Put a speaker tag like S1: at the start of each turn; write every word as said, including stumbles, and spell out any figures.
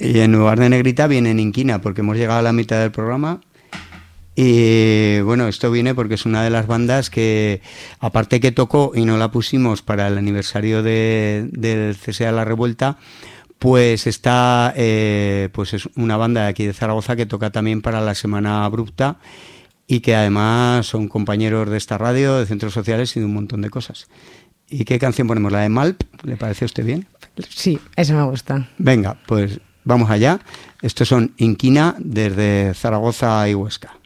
S1: Y en lugar de negrita viene en inquina, porque hemos llegado a la mitad del programa. Y bueno, esto viene porque es una de las bandas que, aparte que tocó y no la pusimos para el aniversario de, del C S A La Revuelta, pues está, eh, pues es una banda de aquí de Zaragoza que toca también para la Semana Abrupta y que además son compañeros de esta radio, de centros sociales y de un montón de cosas. ¿Y qué canción ponemos? ¿La de Malp? ¿Le parece a usted bien?
S2: Sí, esa me gusta.
S1: Venga, pues vamos allá. Estos son Inquina desde Zaragoza y Huesca.